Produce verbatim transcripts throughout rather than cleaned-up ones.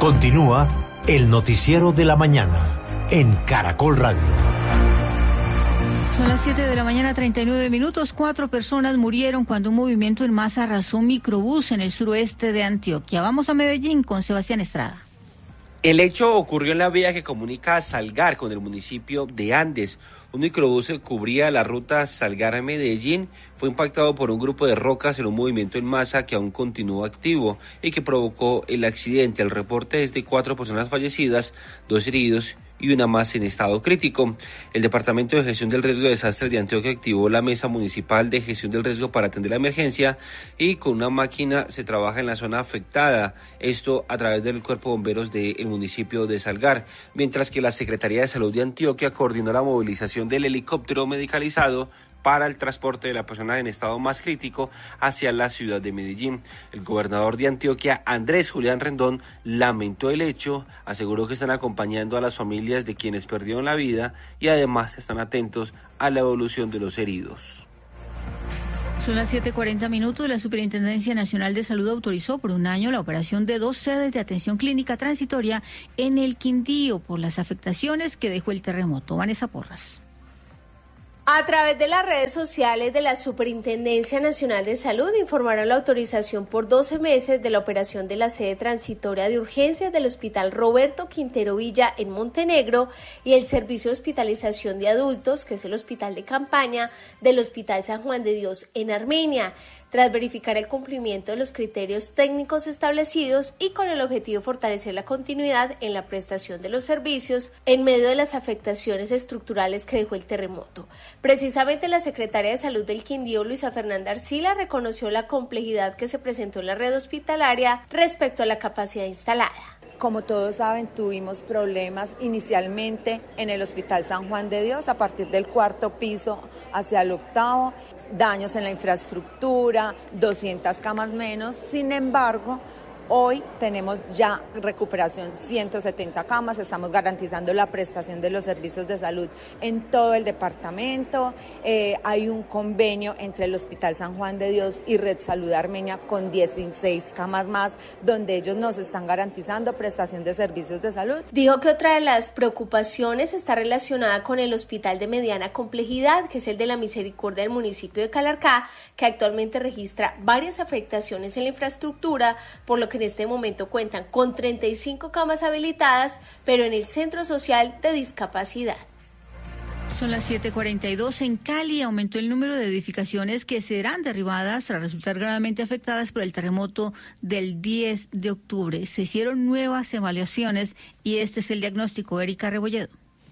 Continúa el noticiero de la mañana en Caracol Radio. Son las siete de la mañana, treinta y nueve minutos. Cuatro personas murieron cuando un movimiento en masa arrasó un microbús en el suroeste de Antioquia. Vamos a Medellín con Sebastián Estrada. El hecho ocurrió en la vía que comunica a Salgar con el municipio de Andes. Un microbús que cubría la ruta Salgar-Medellín fue impactado por un grupo de rocas en un movimiento en masa que aún continúa activo y que provocó el accidente. El reporte es de cuatro personas fallecidas, dos heridos y una más en estado crítico. El Departamento de Gestión del Riesgo de Desastres de Antioquia activó la Mesa Municipal de Gestión del Riesgo para atender la emergencia y con una máquina se trabaja en la zona afectada, esto a través del Cuerpo de Bomberos del municipio de Salgar, mientras que la Secretaría de Salud de Antioquia coordinó la movilización del helicóptero medicalizado para el transporte de la persona en estado más crítico hacia la ciudad de Medellín. El gobernador de Antioquia, Andrés Julián Rendón, lamentó el hecho, aseguró que están acompañando a las familias de quienes perdieron la vida y además están atentos a la evolución de los heridos. Son las siete cuarenta minutos. La Superintendencia Nacional de Salud autorizó por un año la operación de dos sedes de atención clínica transitoria en el Quindío por las afectaciones que dejó el terremoto. Vanessa Porras. A través de las redes sociales de la Superintendencia Nacional de Salud informaron la autorización por doce meses de la operación de la sede transitoria de urgencias del Hospital Roberto Quintero Villa en Montenegro y el servicio de hospitalización de adultos, que es el hospital de campaña del Hospital San Juan de Dios en Armenia, tras verificar el cumplimiento de los criterios técnicos establecidos y con el objetivo de fortalecer la continuidad en la prestación de los servicios en medio de las afectaciones estructurales que dejó el terremoto. Precisamente la secretaria de Salud del Quindío, Luisa Fernanda Arcila, reconoció la complejidad que se presentó en la red hospitalaria respecto a la capacidad instalada. Como todos saben, tuvimos problemas inicialmente en el Hospital San Juan de Dios, a partir del cuarto piso hacia el octavo, daños en la infraestructura, doscientas camas menos. Sin embargo, hoy tenemos ya recuperación, ciento setenta camas, estamos garantizando la prestación de los servicios de salud en todo el departamento. Eh, hay un convenio entre el Hospital San Juan de Dios y Red Salud Armenia con dieciséis camas más, donde ellos nos están garantizando prestación de servicios de salud. Dijo que otra de las preocupaciones está relacionada con el hospital de mediana complejidad, que es el de la Misericordia del municipio de Calarcá, que actualmente registra varias afectaciones en la infraestructura, por lo que en este momento cuentan con treinta y cinco camas habilitadas, pero en el Centro Social de Discapacidad. Son las siete cuarenta y dos. En Cali aumentó el número de edificaciones que serán derribadas tras resultar gravemente afectadas por el terremoto del diez de octubre. Se hicieron nuevas evaluaciones y este es el diagnóstico. Erika Rebolledo.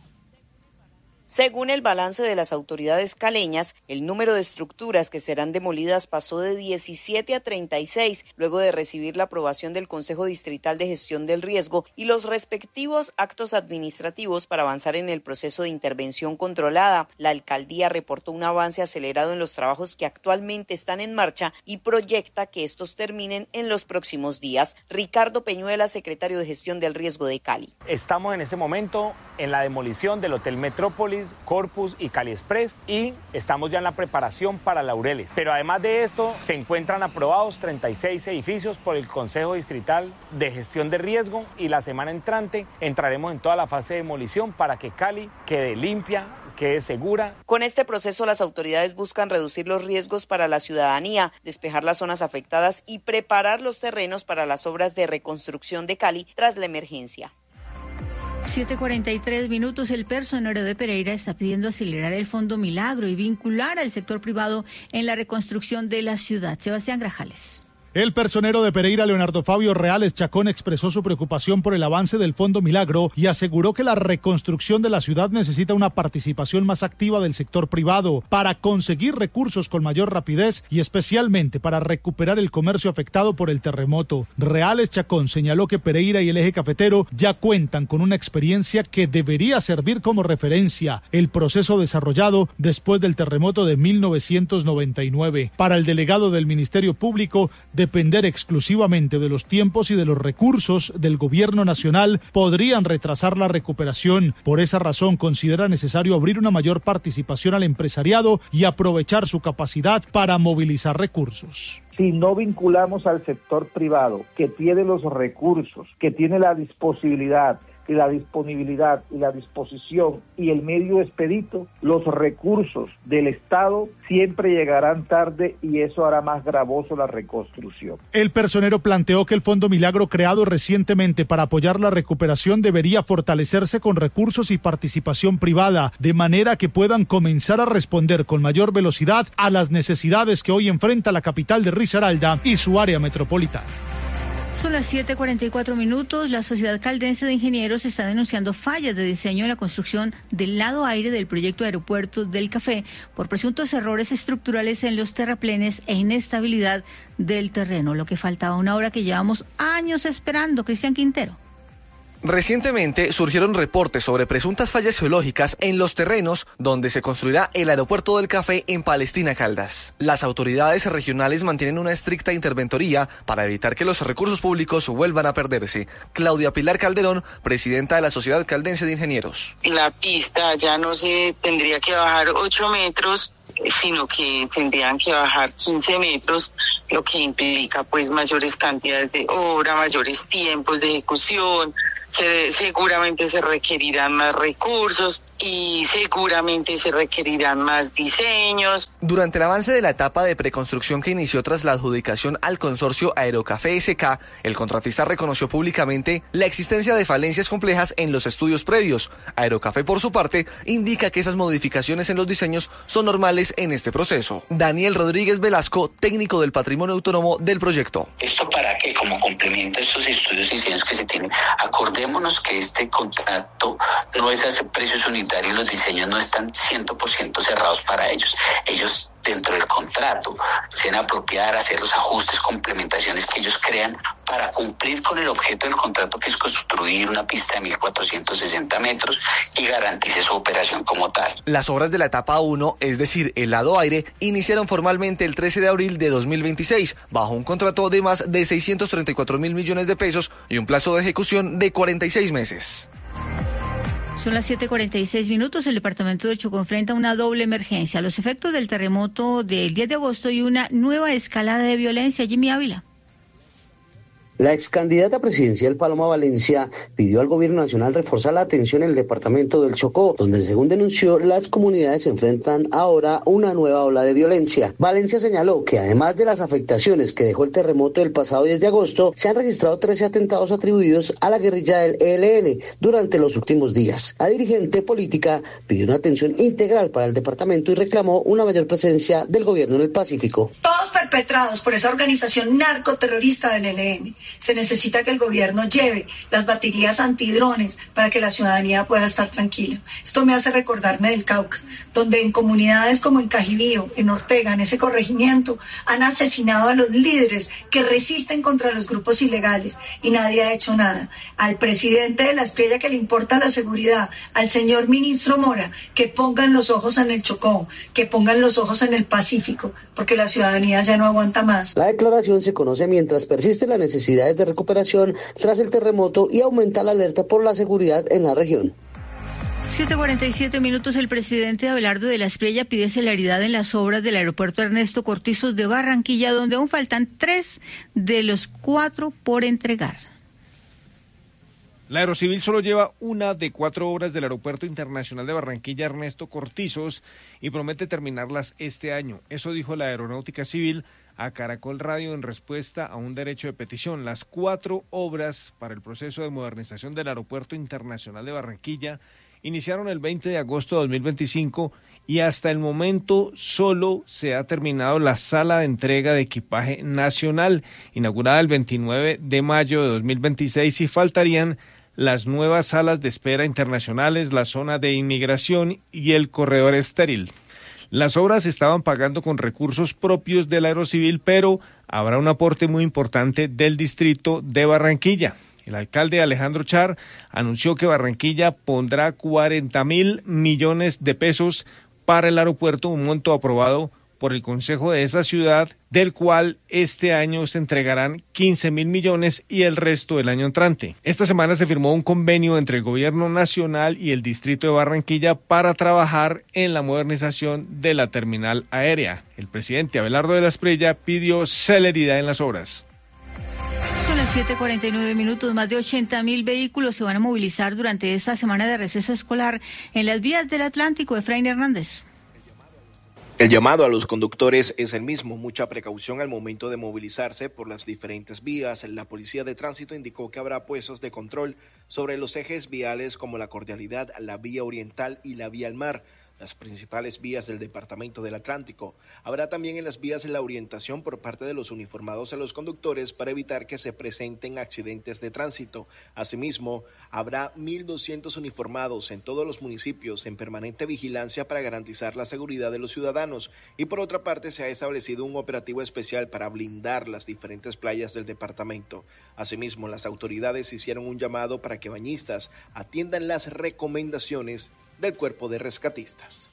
Según el balance de las autoridades caleñas, el número de estructuras que serán demolidas pasó de diecisiete a treinta y seis, luego de recibir la aprobación del Consejo Distrital de Gestión del Riesgo y los respectivos actos administrativos para avanzar en el proceso de intervención controlada. La alcaldía reportó un avance acelerado en los trabajos que actualmente están en marcha y proyecta que estos terminen en los próximos días. Ricardo Peñuela, secretario de Gestión del Riesgo de Cali. Estamos en este momento en la demolición del Hotel Metrópolis, Corpus y Cali Express y estamos ya en la preparación para Laureles. Pero además de esto, se encuentran aprobados treinta y seis edificios por el Consejo Distrital de Gestión de Riesgo y la semana entrante entraremos en toda la fase de demolición para que Cali quede limpia, quede segura. Con este proceso, las autoridades buscan reducir los riesgos para la ciudadanía, despejar las zonas afectadas y preparar los terrenos para las obras de reconstrucción de Cali tras la emergencia. siete cuarenta y tres minutos. El personero de Pereira está pidiendo acelerar el Fondo Milagro y vincular al sector privado en la reconstrucción de la ciudad. Sebastián Grajales. El personero de Pereira, Leonardo Fabio Reales Chacón, expresó su preocupación por el avance del Fondo Milagro y aseguró que la reconstrucción de la ciudad necesita una participación más activa del sector privado para conseguir recursos con mayor rapidez y especialmente para recuperar el comercio afectado por el terremoto. Reales Chacón señaló que Pereira y el eje cafetero ya cuentan con una experiencia que debería servir como referencia, el proceso desarrollado después del terremoto de mil novecientos noventa y nueve. Para el delegado del Ministerio Público, depender exclusivamente de los tiempos y de los recursos del gobierno nacional podrían retrasar la recuperación. Por esa razón considera necesario abrir una mayor participación al empresariado y aprovechar su capacidad para movilizar recursos. Si no vinculamos al sector privado, que tiene los recursos, que tiene la disponibilidad, y la disponibilidad y la disposición y el medio expedito, los recursos del Estado siempre llegarán tarde y eso hará más gravoso la reconstrucción. El personero planteó que el Fondo Milagro, creado recientemente para apoyar la recuperación, debería fortalecerse con recursos y participación privada, de manera que puedan comenzar a responder con mayor velocidad a las necesidades que hoy enfrenta la capital de Risaralda y su área metropolitana. Son las siete cuarenta y cuatro minutos. La Sociedad Caldense de Ingenieros está denunciando fallas de diseño en la construcción del lado aire del proyecto de aeropuerto del Café por presuntos errores estructurales en los terraplenes e inestabilidad del terreno. Lo que faltaba, una obra que llevamos años esperando. Cristian Quintero. Recientemente surgieron reportes sobre presuntas fallas geológicas en los terrenos donde se construirá el aeropuerto del Café en Palestina, Caldas. Las autoridades regionales mantienen una estricta interventoría para evitar que los recursos públicos vuelvan a perderse. Claudia Pilar Calderón, presidenta de la Sociedad Caldense de Ingenieros. La pista ya no se tendría que bajar ocho metros, sino que tendrían que bajar quince metros, lo que implica pues mayores cantidades de obra, mayores tiempos de ejecución. Se, seguramente se requerirán más recursos y seguramente se requerirán más diseños. Durante el avance de la etapa de preconstrucción que inició tras la adjudicación al consorcio Aerocafé S K, el contratista reconoció públicamente la existencia de falencias complejas en los estudios previos. Aerocafé, por su parte, indica que esas modificaciones en los diseños son normales en este proceso. Daniel Rodríguez Velasco, técnico del patrimonio autónomo del proyecto. ¿Esto para qué? Como complemento a estos estudios y diseños que se tienen. Acordémonos que este contrato no es a precios unitarios, los diseños no están cien por ciento cerrados para ellos. Ellos, dentro del contrato, se han apropiado hacer los ajustes, complementaciones que ellos crean para cumplir con el objeto del contrato, que es construir una pista de mil cuatrocientos sesenta metros y garantice su operación como tal. Las obras de la etapa uno, es decir, el lado aire, iniciaron formalmente el trece de abril de dos mil veintiséis, bajo un contrato de más de seiscientos treinta y cuatro mil millones de pesos y un plazo de ejecución de cuarenta y seis meses. Son las siete cuarenta y seis minutos. El departamento del Chocó enfrenta una doble emergencia: los efectos del terremoto del diez de agosto y una nueva escalada de violencia. Jimmy Ávila. La ex candidata presidencial Paloma Valencia pidió al gobierno nacional reforzar la atención en el departamento del Chocó, donde, según denunció, las comunidades enfrentan ahora una nueva ola de violencia. Valencia señaló que, además de las afectaciones que dejó el terremoto del pasado diez de agosto, se han registrado trece atentados atribuidos a la guerrilla del E L N durante los últimos días. La dirigente política pidió una atención integral para el departamento y reclamó una mayor presencia del gobierno en el Pacífico. Todos perpetrados por esa organización narcoterrorista del E L N. Se necesita que el gobierno lleve las baterías antidrones para que la ciudadanía pueda estar tranquila. Esto me hace recordarme del Cauca, donde en comunidades como en Cajibío, en Ortega, en ese corregimiento, han asesinado a los líderes que resisten contra los grupos ilegales y nadie ha hecho nada. Al presidente de la Espriella, que le importa la seguridad, al señor ministro Mora, que pongan los ojos en el Chocó, que pongan los ojos en el Pacífico, porque la ciudadanía ya no aguanta más. La declaración se conoce mientras persiste la necesidad de recuperación tras el terremoto y aumenta la alerta por la seguridad en la región. siete cuarenta y siete minutos. El presidente Abelardo de la Espriella pide celeridad en las obras del aeropuerto Ernesto Cortizos de Barranquilla, donde aún faltan tres de los cuatro por entregar. La Aerocivil solo lleva una de cuatro obras del Aeropuerto Internacional de Barranquilla Ernesto Cortizos y promete terminarlas este año. Eso dijo la Aeronáutica Civil a Caracol Radio en respuesta a un derecho de petición. Las cuatro obras para el proceso de modernización del Aeropuerto Internacional de Barranquilla iniciaron el veinte de agosto de dos mil veinticinco y hasta el momento solo se ha terminado la sala de entrega de equipaje nacional, inaugurada el veintinueve de mayo de dos mil veintiséis, y faltarían las nuevas salas de espera internacionales, la zona de inmigración y el corredor estéril. Las obras se estaban pagando con recursos propios de la Aerocivil, pero habrá un aporte muy importante del distrito de Barranquilla. El alcalde Alejandro Char anunció que Barranquilla pondrá cuarenta mil millones de pesos para el aeropuerto, un monto aprobado por el Consejo de esa ciudad, del cual este año se entregarán quince mil millones y el resto el año entrante. Esta semana se firmó un convenio entre el gobierno nacional y el distrito de Barranquilla para trabajar en la modernización de la terminal aérea. El presidente Abelardo de la Espriella pidió celeridad en las obras. Son las siete cuarenta y nueve minutos. Más de ochenta mil vehículos se van a movilizar durante esta semana de receso escolar en las vías del Atlántico. Efraín Hernández. El llamado a los conductores es el mismo, mucha precaución al momento de movilizarse por las diferentes vías. La Policía de Tránsito indicó que habrá puestos de control sobre los ejes viales como la Cordialidad, la Vía Oriental y la Vía al Mar, las principales vías del Departamento del Atlántico. Habrá también en las vías la orientación por parte de los uniformados a los conductores para evitar que se presenten accidentes de tránsito. Asimismo, habrá mil doscientos uniformados en todos los municipios en permanente vigilancia para garantizar la seguridad de los ciudadanos. Y por otra parte, se ha establecido un operativo especial para blindar las diferentes playas del departamento. Asimismo, las autoridades hicieron un llamado para que bañistas atiendan las recomendaciones del cuerpo de rescatistas.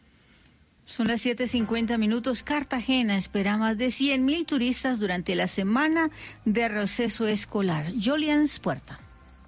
Son las siete cincuenta minutos. Cartagena espera más de cien mil turistas durante la semana de receso escolar. Jolians Puerta.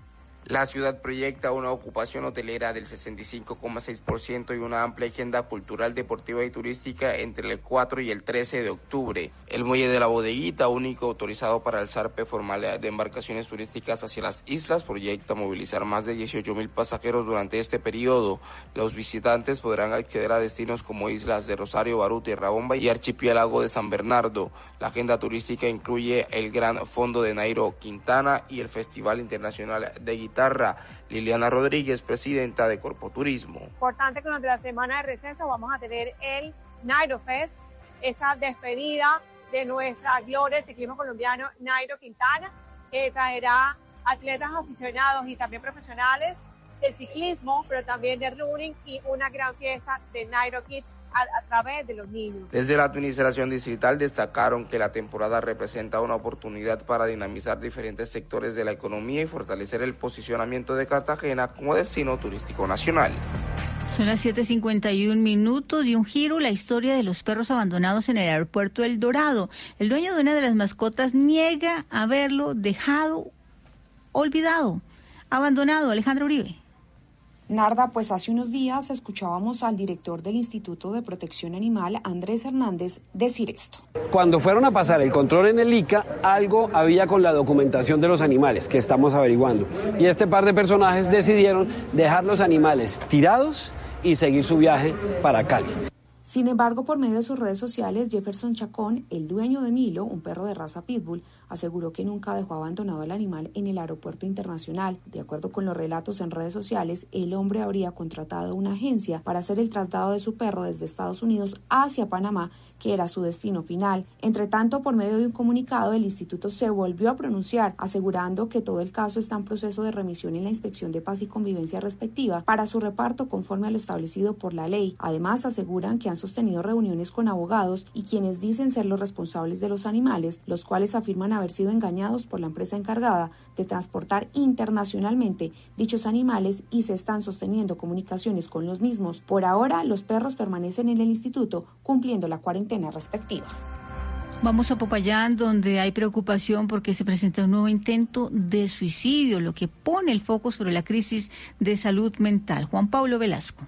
La ciudad proyecta una ocupación hotelera del sesenta y cinco coma seis por ciento y una amplia agenda cultural, deportiva y turística entre el cuatro y el trece de octubre. El muelle de la Bodeguita, único autorizado para el zarpe formal de embarcaciones turísticas hacia las islas, proyecta movilizar más de dieciocho mil pasajeros durante este periodo. Los visitantes podrán acceder a destinos como islas de Rosario, Barú, Tierrabomba y archipiélago de San Bernardo. La agenda turística incluye el Gran Fondo de Nairo Quintana y el Festival Internacional de Guitarra. Liliana Rodríguez, presidenta de Corpoturismo. Importante que durante la semana de receso vamos a tener el Nairo Fest, esta despedida de nuestra gloria del ciclismo colombiano Nairo Quintana, que traerá atletas aficionados y también profesionales del ciclismo, pero también de running, y una gran fiesta de Nairo Kids A, a través de los niños. Desde la administración distrital destacaron que la temporada representa una oportunidad para dinamizar diferentes sectores de la economía y fortalecer el posicionamiento de Cartagena como destino turístico nacional. Son las siete cincuenta y un minutos. De un giro la historia de los perros abandonados en el aeropuerto El Dorado. El dueño de una de las mascotas niega haberlo dejado olvidado, abandonado. Alejandra Uribe. Narda, pues hace unos días escuchábamos al director del Instituto de Protección Animal, Andrés Hernández, decir esto. Cuando fueron a pasar el control en el ICA, algo había con la documentación de los animales que estamos averiguando. Y este par de personajes decidieron dejar los animales tirados y seguir su viaje para Cali. Sin embargo, por medio de sus redes sociales, Jefferson Chacón, el dueño de Milo, un perro de raza pitbull, aseguró que nunca dejó abandonado al animal en el aeropuerto internacional. De acuerdo con los relatos en redes sociales, el hombre habría contratado una agencia para hacer el traslado de su perro desde Estados Unidos hacia Panamá, que era su destino final. Entre tanto, por medio de un comunicado, el instituto se volvió a pronunciar, asegurando que todo el caso está en proceso de remisión en la Inspección de Paz y Convivencia respectiva para su reparto conforme a lo establecido por la ley. Además, aseguran que han sostenido reuniones con abogados y quienes dicen ser los responsables de los animales, los cuales afirman haber sido engañados por la empresa encargada de transportar internacionalmente dichos animales y se están sosteniendo comunicaciones con los mismos. Por ahora, los perros permanecen en el instituto cumpliendo la cuarentena respectiva. Vamos a Popayán, donde hay preocupación porque se presenta un nuevo intento de suicidio, lo que pone el foco sobre la crisis de salud mental. Juan Pablo Velasco.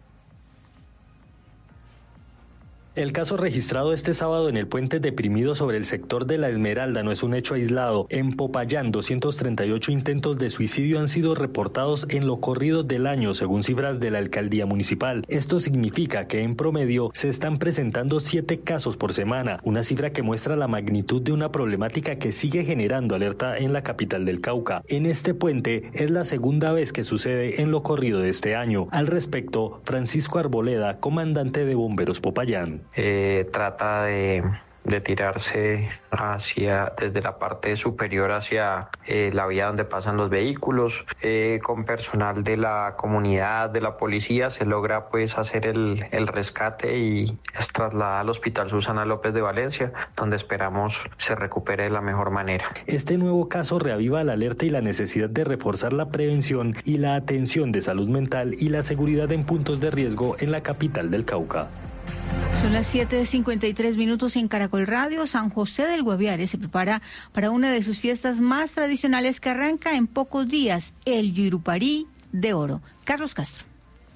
El caso registrado este sábado en el puente deprimido sobre el sector de La Esmeralda no es un hecho aislado. En Popayán, doscientos treinta y ocho intentos de suicidio han sido reportados en lo corrido del año, según cifras de la alcaldía municipal. Esto significa que en promedio se están presentando siete casos por semana, una cifra que muestra la magnitud de una problemática que sigue generando alerta en la capital del Cauca. En este puente es la segunda vez que sucede en lo corrido de este año. Al respecto, Francisco Arboleda, comandante de Bomberos Popayán. Eh, trata de, de tirarse hacia desde la parte superior hacia eh, la vía donde pasan los vehículos. Eh, con personal de la comunidad, de la policía, se logra pues hacer el, el rescate y es trasladada al Hospital Susana López de Valencia, donde esperamos se recupere de la mejor manera. Este nuevo caso reaviva la alerta y la necesidad de reforzar la prevención y la atención de salud mental y la seguridad en puntos de riesgo en la capital del Cauca. Son las siete cincuenta y tres minutos en Caracol Radio. San José del Guaviare se prepara para una de sus fiestas más tradicionales que arranca en pocos días, el Yuruparí de Oro. Carlos Castro.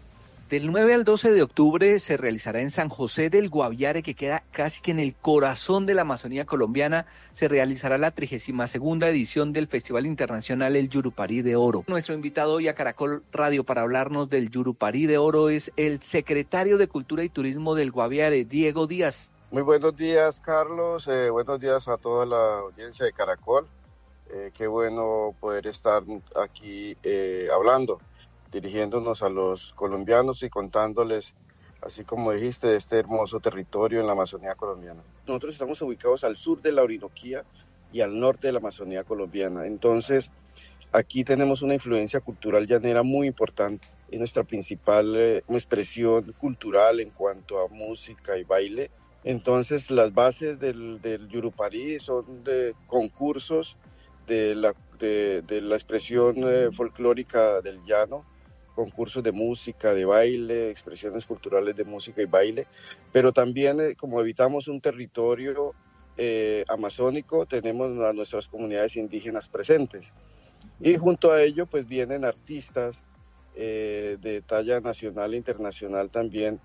Del nueve al doce de octubre se realizará en San José del Guaviare, que queda casi que en el corazón de la Amazonía colombiana, se realizará la trigésima segunda edición del Festival Internacional El Yuruparí de Oro. Nuestro invitado hoy a Caracol Radio para hablarnos del Yuruparí de Oro es el secretario de Cultura y Turismo del Guaviare, Diego Díaz. Muy buenos días, Carlos. Eh, buenos días a toda la audiencia de Caracol. Eh, qué bueno poder estar aquí eh, hablando, dirigiéndonos a los colombianos y contándoles, así como dijiste, de este hermoso territorio en la Amazonía colombiana. Nosotros estamos ubicados al sur de la Orinoquía y al norte de la Amazonía colombiana. Entonces, aquí tenemos una influencia cultural llanera muy importante. Es nuestra principal eh, expresión cultural en cuanto a música y baile. Entonces, las bases del, del Yuruparí son de concursos de la, de, de la expresión eh, folclórica del llano, concursos de música, de baile, expresiones culturales de música y baile, pero también eh, como habitamos un territorio eh, amazónico, tenemos a nuestras comunidades indígenas presentes. Y junto a ello pues vienen artistas eh, de talla nacional e internacional también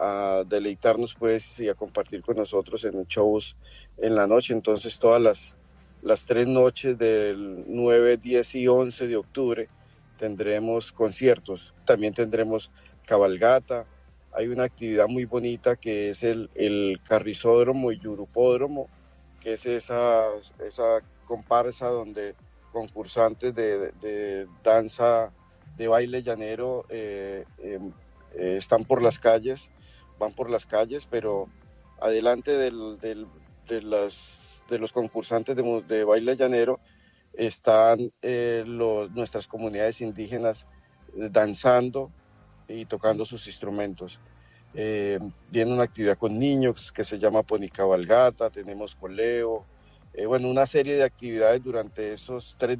a deleitarnos pues y a compartir con nosotros en shows en la noche. Entonces todas las, las tres noches del nueve, diez y once de octubre tendremos conciertos, también tendremos cabalgata. Hay una actividad muy bonita que es el, el carrizódromo y yurupódromo, que es esa, esa comparsa donde concursantes de, de danza, de baile llanero eh, eh, eh, están por las calles, van por las calles, pero adelante del, del, de, las, de los concursantes de, de baile llanero están eh, los, nuestras comunidades indígenas danzando y tocando sus instrumentos. Eh, viene una actividad con niños que se llama ponicabalgata, tenemos coleo, eh, bueno, una serie de actividades durante esos tres días.